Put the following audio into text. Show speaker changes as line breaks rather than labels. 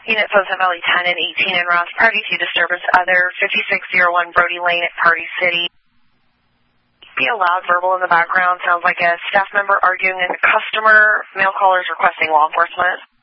Unit Pleasant Valley 10 and 18 in Ross, Party 2 disturbance, other 5601 Brody Lane at Party City. Be a loud verbal in the background. Sounds like a staff member arguing with a customer. Male callers requesting law enforcement.